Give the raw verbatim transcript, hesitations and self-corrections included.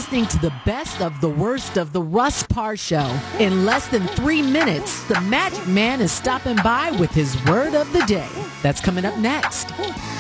listening to the best of the worst of the Russ Parr Show. In less than three minutes, the Magic Man is stopping by with his word of the day. That's coming up next.